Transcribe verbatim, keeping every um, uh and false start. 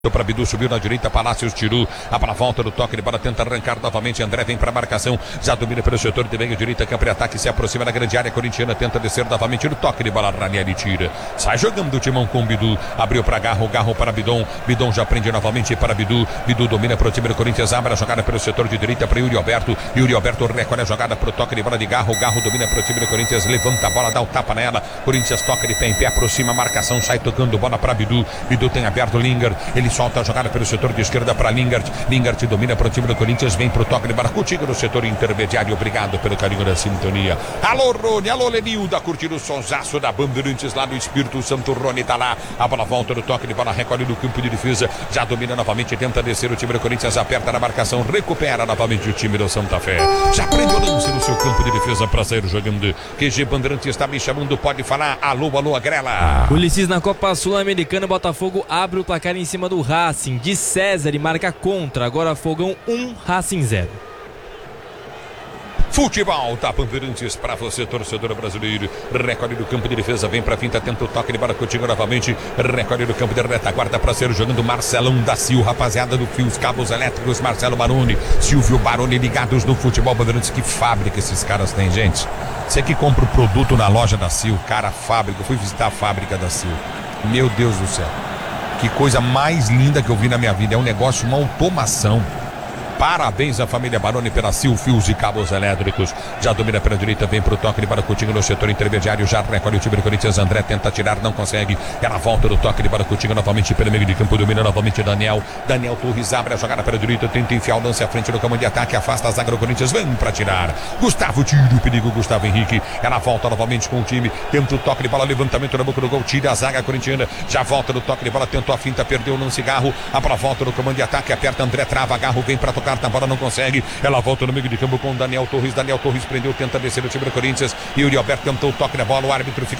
Para Bidu, subiu na direita, Palácios tirou a para volta do toque de bola, tenta arrancar novamente, André vem para a marcação, já domina pelo setor de meio direita, campo de ataque, se aproxima da grande área corintiana, tenta descer novamente, no toque de bola, Ranieri tira, sai jogando o timão com Bidu, abriu para Garro, Garro para Bidon, Bidon já prende novamente para Bidu, Bidu domina para o time do Corinthians, abre a jogada pelo setor de direita para Yuri Alberto, Yuri Alberto recolhe a jogada para o toque de bola de Garro, Garro domina para o time do Corinthians, levanta a bola, dá o tapa nela, Corinthians toca de pé em pé, aproxima a marcação, sai tocando bola para Bidu, Bidu tem aberto Lingard, ele solta a jogada pelo setor de esquerda para Lingard, Lingard domina para o time do Corinthians, vem para o toque de bola contigo no setor intermediário, obrigado pelo carinho da sintonia. Alô Rony, alô Lenilda, curtindo o sonsaço da Bandeirantes lá no Espírito Santo, Rony tá lá, a bola volta do toque de bola, recolhe no campo de defesa, já domina novamente, tenta descer o time do Corinthians, aperta na marcação, recupera novamente o time do Santa Fé, já prende o lance no seu campo de defesa para sair jogando. Q G Bandeirantes está me chamando, pode falar, alô, alô, Agrela. Ulisses na Copa Sul-Americana, Botafogo abre o placar em cima do Racing, de César e marca contra, agora Fogão um, Racing zero. Futebol da Bandeirantes para você, torcedor brasileiro. Recolhe do campo de defesa, vem para a finta, tenta o toque de bola contigo novamente. Recolhe do campo de retaguarda para ser jogando Marcelão da Sil, rapaziada do Fios Cabos Elétricos, Marcelo Baroni, Silvio Baroni ligados no futebol Bandeirantes. Que fábrica esses caras têm, gente. Você que compra o produto na loja da Sil, cara, a fábrica, eu fui visitar a fábrica da Sil. Meu Deus do céu. Que coisa mais linda que eu vi na minha vida. É um negócio, uma automação. Parabéns à família Baroni pela Sil Fios e Cabos Elétricos. Já domina pela direita, vem pro toque de bola contigo no setor intermediário. Já recolhe o time do Corinthians. André tenta tirar, não consegue. Ela volta do toque de bola contigo novamente pelo meio de campo. Domina novamente Daniel. Daniel Torres abre a jogada pela direita. Tenta enfiar o lance à frente do campo de ataque. Afasta a zaga do Corinthians. Vem pra tirar. Gustavo tira o perigo. Gustavo Henrique. Ela volta novamente com o time. Tenta o toque de bola. Levantamento na boca do gol. Tira a zaga corintiana. Já volta do toque de bola. Tentou a finta. Perdeu o lance. Garro. A pra volta do comando de ataque. Aperta André. Trava. Garro vem pra tocar na bola. Não consegue. Ela volta no meio de campo com Daniel Torres. Daniel Torres prendeu, tenta descer o time do Corinthians. Yuri Alberto tentou o toque na bola. O árbitro fica